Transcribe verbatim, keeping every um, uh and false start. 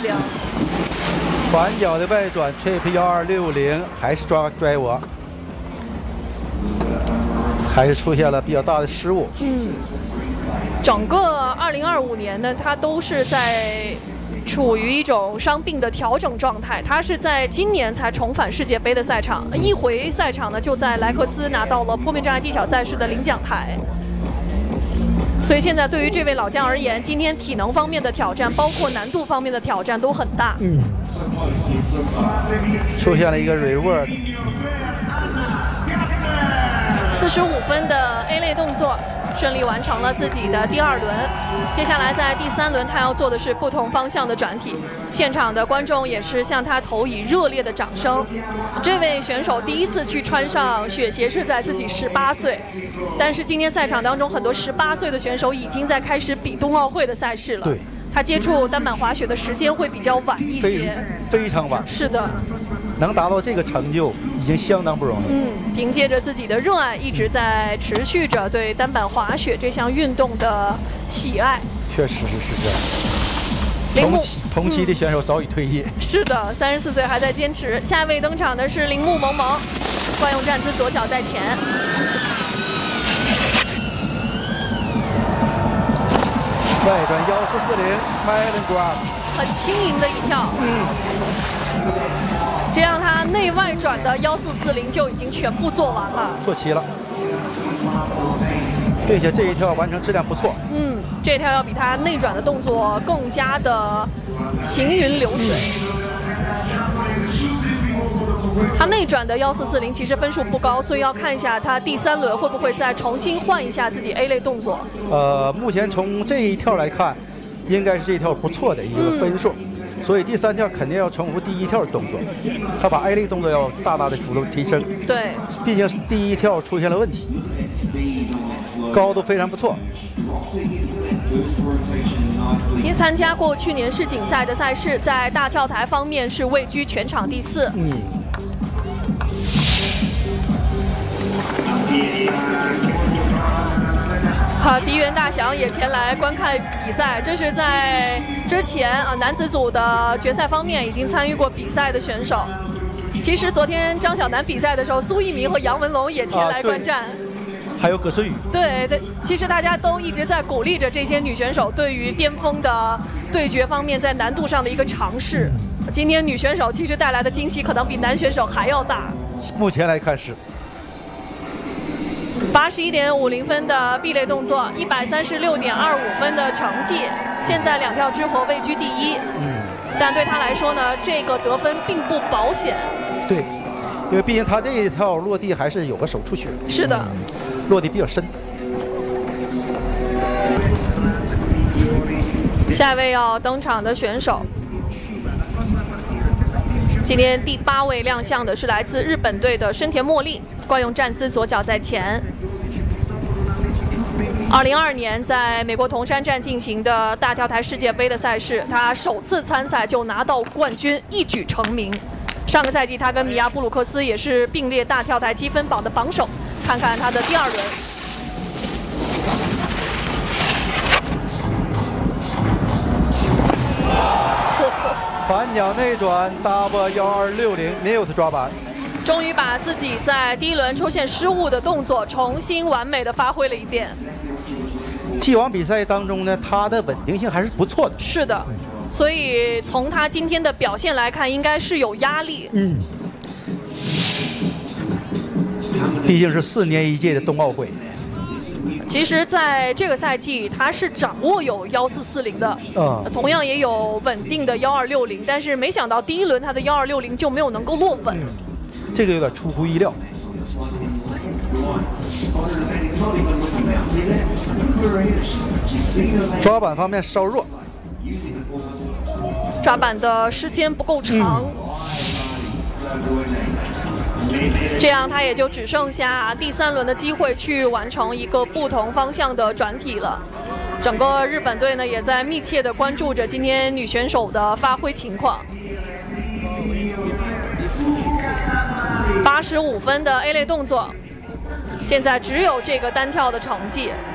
量。 反脚的外转 trip 幺二六零还是抓拽我，还是出现了比较大的失误。 嗯，整个二零二五年呢，他都是在处于一种伤病的调整状态。他是在今年才重返世界杯的赛场，一回赛场呢就在莱克斯拿到了坡面障碍技巧赛事的领奖台。所以现在对于这位老将而言，今天体能方面的挑战，包括难度方面的挑战都很大。 嗯，出现了一个 reward， 四十五分的 A 类动作，顺利完成了自己的第二轮。接下来在第三轮，他要做的是不同方向的转体。现场的观众也是向他投以热烈的掌声。这位选手第一次去穿上雪鞋是在自己十八岁，但是今天赛场当中很多十八岁的选手已经在开始比冬奥会的赛事了。 对， 他接触单板滑雪的时间会比较晚一些， 非常晚。 是的。 能达到这个成就已经相当不容易。 嗯，凭借着自己的热爱，一直在持续着对单板滑雪这项运动的喜爱。 确实是这样。同期同期的选手早已退役。 嗯、是的，三十四岁还在坚持。下一位登场的是铃木萌萌，惯用站姿，左脚在前。 外转幺四四零 Melon Grab， 很轻盈的一跳。 嗯。 这样他内外转的幺四四零就已经全部做完了， 做齐了，并且这一跳完成质量不错。 嗯，这一跳要比他内转的动作更加的行云流水。他内转的幺四四零其实分数不高，所以要看一下他第三轮会不会再重新换一下自己 A 类动作。 呃，目前从这一跳来看，应该是这一跳不错的一个分数。嗯，所以第三跳肯定要重复第一跳的动作，他把 A 类动作要大大的幅度提升。 对， 毕竟是第一跳出现了问题，高度非常不错。 因参加过去年世锦赛的赛事，在大跳台方面是位居全场第四。 嗯。 好，迪原大祥也前来观看比赛。这是在之前啊男子组的决赛方面已经参与过比赛的选手。其实昨天张晓楠比赛的时候，苏翊鸣和杨文龙也前来观战。啊、 还有葛顺宇。 对对，其实大家都一直在鼓励着这些女选手对于巅峰的对决方面在难度上的一个尝试。今天女选手其实带来的惊喜可能比男选手还要大。 目前来看是。 八十一点五零分的 B 类动作，一百三十六点二五分的成绩，现在两跳之后位居第一。嗯，但对他来说呢，这个得分并不保险。 对，因为毕竟他这一跳落地还是有个手出血。 是的， 嗯、落地比较深。 下一位要登场的选手，今天第八位亮相的是来自日本队的深田茉莉。惯用站姿，左脚在前。二零二二年在美国铜山站进行的大跳台世界杯的赛事，他首次参赛就拿到冠军，一举成名。上个赛季他跟米亚布鲁克斯也是并列大跳台积分榜的榜首。看看他的第二轮。 反脚内转 W 幺二六零 mute 抓板。 终于把自己在第一轮出现失误的动作重新完美的发挥了一遍。 既往比赛当中呢，他的稳定性还是不错的。 是的，所以从他今天的表现来看，应该是有压力。 嗯，毕竟是四年一届的冬奥会。 其实，在这个赛季，他是掌握有幺四四零的， 嗯， 同样也有稳定的幺二六零，但是没想到第一轮他的幺二六零就没有能够落稳。嗯， 这个有点出乎意料。抓板方面稍弱， 抓板的时间不够长，嗯、这样他也就只剩下第三轮的机会去完成一个不同方向的转体了。整个日本队呢也在密切的关注着今天女选手的发挥情况。八十五分的 A 类动作，现在只有这个单跳的成绩。